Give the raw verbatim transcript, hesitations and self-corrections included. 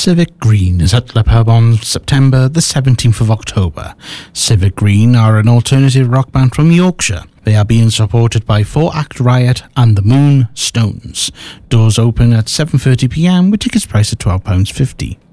Civic Green is at the pub on September the seventeenth of October. Civic Green are an alternative rock band from Yorkshire. They are being supported by Four Act Riot and the Moon Stones. Doors open at seven thirty p m with tickets priced at twelve pounds fifty.